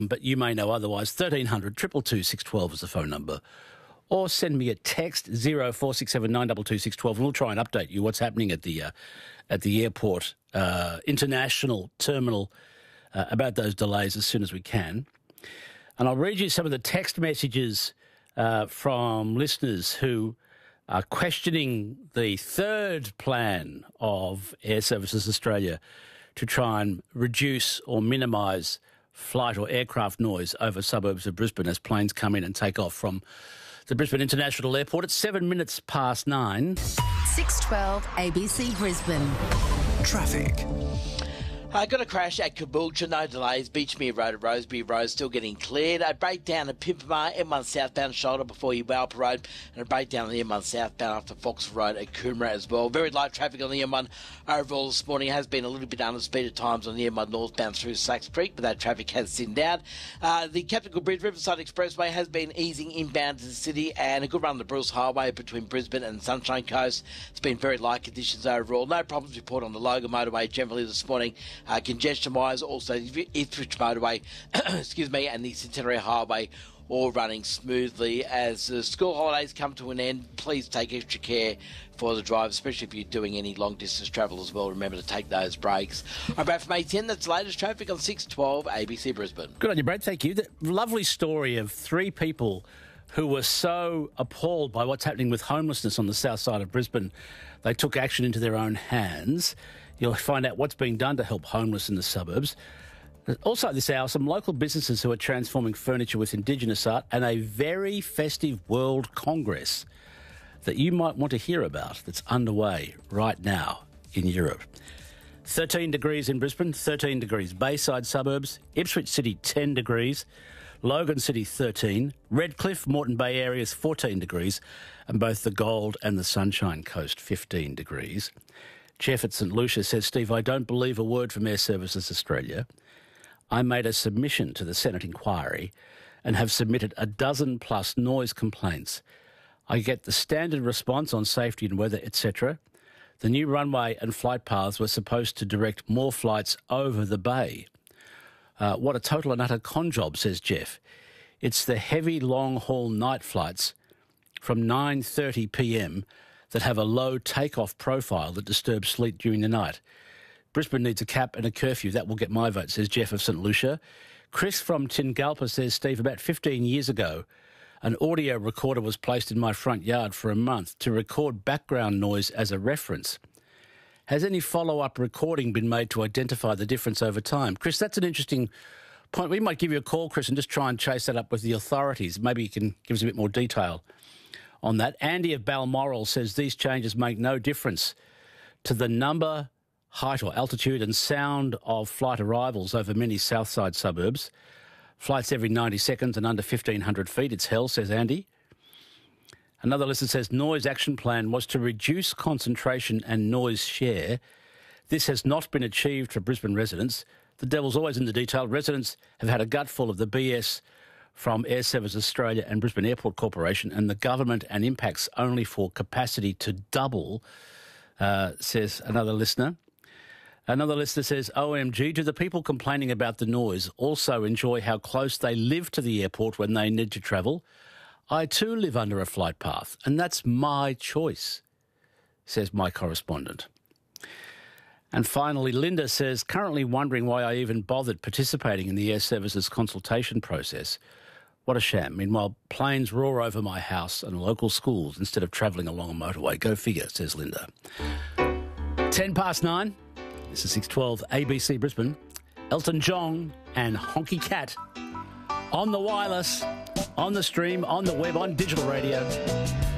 but you may know otherwise. 1300 222 612 is the phone number. Or send me a text, 0467 922 612, and we'll try and update you what's happening at the airport international terminal about those delays as soon as we can. And I'll read you some of the text messages from listeners who are questioning the third plan of Air Services Australia to try and reduce or minimise flight or aircraft noise over suburbs of Brisbane as planes come in and take off from the Brisbane International Airport. It's 9 612 ABC Brisbane. Traffic. I got a crash at Caboolture, no delays. Beachmere Road at Rosebery Road still getting cleared. A breakdown at Pimpamar, M1 southbound shoulder before Ubalpa Road, and a breakdown on the M1 southbound after Fox Road at Coomera as well. Very light traffic on the M1 overall this morning. It has been a little bit under speed at times on the M1 northbound through Sacks Creek, but that traffic has thinned out. The Captain Cook Bridge Riverside Expressway has been easing inbound to the city, and a good run on the Bruce Highway between Brisbane and Sunshine Coast. It's been very light conditions overall. No problems reported on the Logan Motorway generally this morning. Congestion-wise, also the Ipswich Motorway, and the Centenary Highway all running smoothly. As the school holidays come to an end, please take extra care for the drive, especially if you're doing any long-distance travel as well. Remember to take those breaks. I'm back from A10. That's the latest traffic on 612 ABC Brisbane. Good on you, Brad. Thank you. The lovely story of three people who were so appalled by what's happening with homelessness on the south side of Brisbane, they took action into their own hands. You'll find out what's being done to help homeless in the suburbs. Also at this hour, some local businesses who are transforming furniture with Indigenous art and a very festive World Congress that you might want to hear about that's underway right now in Europe. 13 degrees in Brisbane, 13 degrees Bayside suburbs, Ipswich City 10 degrees, Logan City 13, Redcliffe, Moreton Bay areas 14 degrees, and both the Gold and the Sunshine Coast 15 degrees. Jeff at St Lucia says, Steve, I don't believe a word from Air Services Australia. I made a submission to the Senate inquiry and have submitted 12+ noise complaints. I get the standard response on safety and weather, etc. The new runway and flight paths were supposed to direct more flights over the bay. What a total and utter con job, says Jeff. It's the heavy long-haul night flights from 9:30 p.m. that have a low takeoff profile that disturbs sleep during the night. Brisbane needs a cap and a curfew. That will get my vote, says Jeff of St Lucia. Chris from Tingalpa says, Steve, about 15 years ago, an audio recorder was placed in my front yard for a month to record background noise as a reference. Has any follow-up recording been made to identify the difference over time? Chris, that's an interesting point. We might give you a call, Chris, and just try and chase that up with the authorities. Maybe you can give us a bit more detail on that. Andy of Balmoral says these changes make no difference to the number, height or altitude and sound of flight arrivals over many Southside suburbs. Flights every 90 seconds and under 1,500 feet. It's hell, says Andy. Another listener says noise action plan was to reduce concentration and noise share. This has not been achieved for Brisbane residents. The devil's always in the detail. Residents have had a gutful of the BS from Air Services Australia and Brisbane Airport Corporation, and the government and impacts only for capacity to double, says another listener. Another listener says, OMG, do the people complaining about the noise also enjoy how close they live to the airport when they need to travel? I too live under a flight path, and that's my choice, says my correspondent. And finally, Linda says, currently wondering why I even bothered participating in the Air Services consultation process. What a sham. Meanwhile, planes roar over my house and local schools instead of travelling along a motorway. Go figure, says Linda. 9:10. This is 612 ABC Brisbane. Elton John and Honky Cat on the wireless, on the stream, on the web, on digital radio.